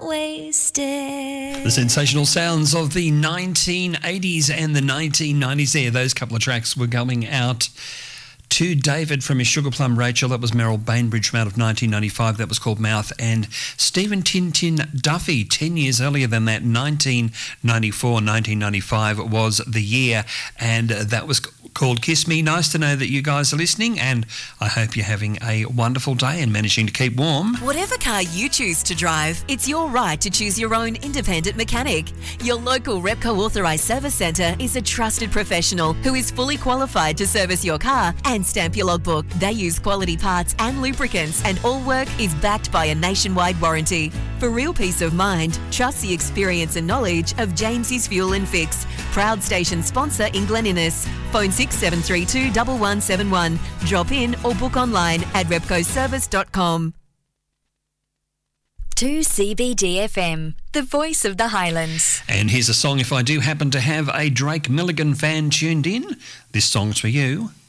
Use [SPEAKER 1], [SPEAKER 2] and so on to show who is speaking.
[SPEAKER 1] wasted.
[SPEAKER 2] The sensational sounds of the 1980s and the 1990s there. Those couple of tracks were going out to David from his Sugar Plum Rachel. That was Merrill Bainbridge from out of 1995. That was called Mouth. And Stephen Tintin Duffy, 10 years earlier than that, 1994, 1995 was the year. And that was called Kiss Me. Nice to know that you guys are listening, and I hope you're having a wonderful day and managing to keep warm.
[SPEAKER 3] Whatever car you choose to drive, it's your right to choose your own independent mechanic. Your local Repco authorised service centre is a trusted professional who is fully qualified to service your car and stamp your logbook. They use quality parts and lubricants, and all work is backed by a nationwide warranty. For real peace of mind, trust the experience and knowledge of James's Fuel and Fix, proud station sponsor in Glen Innes. Phone 6732 1171. Drop in or book online at repcoservice.com.
[SPEAKER 1] 2CBD FM, the voice of the Highlands.
[SPEAKER 2] And here's a song if I do happen to have a Drake Milligan fan tuned in. This song's for you.